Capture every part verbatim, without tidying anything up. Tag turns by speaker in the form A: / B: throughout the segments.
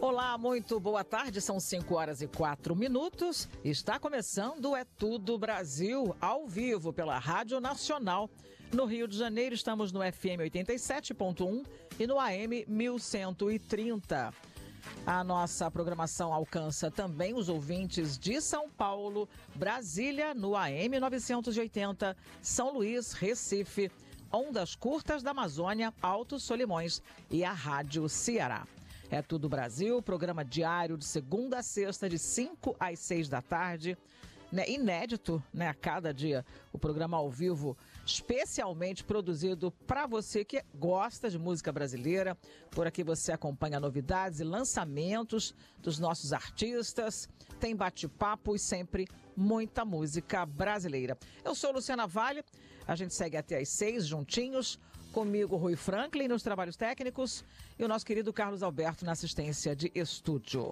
A: Olá, muito boa tarde, são cinco horas e quatro minutos. Está começando É Tudo Brasil, ao vivo pela Rádio Nacional. No Rio de Janeiro estamos no F M oitenta e sete ponto um e no A M mil cento e trinta. A nossa programação alcança também os ouvintes de São Paulo, Brasília, no A M novecentos e oitenta, São Luís, Recife, Ondas Curtas da Amazônia, Altos Solimões e a Rádio Ceará. É Tudo Brasil, programa diário de segunda a sexta, de cinco às seis da tarde. Né, inédito, né, a cada dia, o programa ao vivo, especialmente produzido para você que gosta de música brasileira. Por aqui você acompanha novidades e lançamentos dos nossos artistas, tem bate-papo e sempre muita música brasileira. Eu sou Luciana Vale, a gente segue até às seis juntinhos, comigo Rui Franklin nos trabalhos técnicos e o nosso querido Carlos Alberto na assistência de estúdio.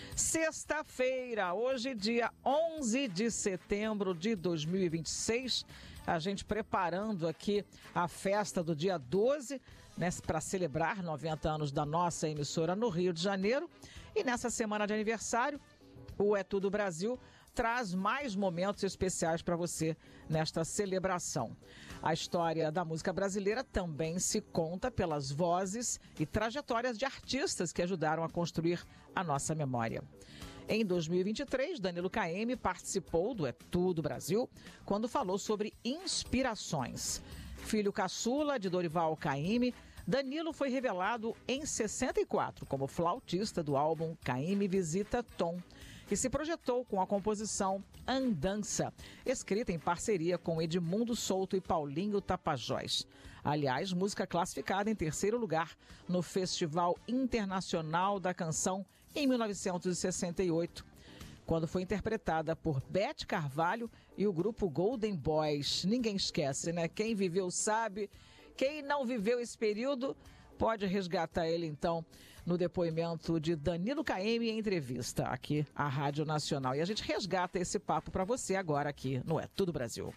A: Sexta-feira, hoje dia onze de setembro de dois mil e vinte e seis, a gente preparando aqui a festa do dia doze, né, para celebrar noventa anos da nossa emissora no Rio de Janeiro. E nessa semana de aniversário, o É Tudo Brasil traz mais momentos especiais para você nesta celebração. A história da música brasileira também se conta pelas vozes e trajetórias de artistas que ajudaram a construir a nossa memória. Em dois mil e vinte e três, Danilo Caymmi participou do É Tudo Brasil quando falou sobre inspirações. Filho caçula de Dorival Caymmi, Danilo foi revelado em sessenta e quatro como flautista do álbum Caymmi Visita Tom e se projetou com a composição Andança, escrita em parceria com Edmundo Souto e Paulinho Tapajós. Aliás, música classificada em terceiro lugar no Festival Internacional da Canção em mil novecentos e sessenta e oito, quando foi interpretada por Beth Carvalho e o grupo Golden Boys. Ninguém esquece, né? Quem viveu sabe, quem não viveu esse período pode resgatar ele, então, no depoimento de Danilo Caymmi em entrevista aqui à Rádio Nacional. E a gente resgata esse papo para você agora aqui no É Tudo Brasil.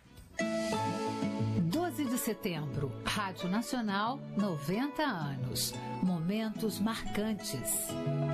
B: doze de setembro, Rádio Nacional, noventa anos. Momentos marcantes.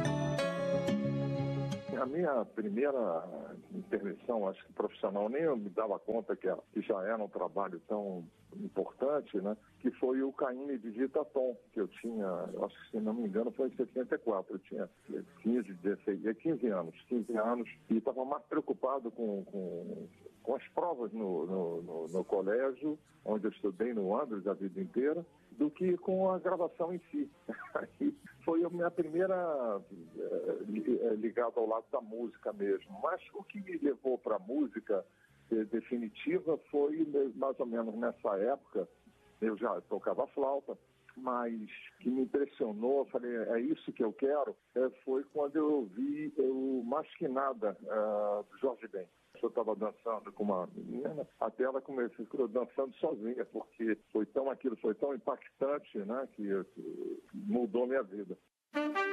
C: A minha primeira intervenção, acho que profissional, nem eu me dava conta que, que já era um trabalho tão importante, né? Que foi o Caymmi Visita Tom, que eu tinha, eu acho que se não me engano foi em sessenta e quatro, eu tinha quinze, dezesseis, quinze anos, quinze anos, e estava mais preocupado com, com, com as provas no, no, no, no colégio, onde eu estudei no Andres a vida inteira, do que com a gravação em si. Foi a minha primeira eh, ligada ao lado da música mesmo, mas o que me levou para a música eh, definitiva foi mais ou menos nessa época. Eu já tocava flauta, mas que me impressionou, falei, é isso que eu quero, é, foi quando eu vi o Mais Que Nada, uh, do Jorge Ben. Eu estava dançando com uma menina, até ela começou dançando sozinha, porque foi tão, aquilo foi tão impactante, né, que, que mudou minha vida.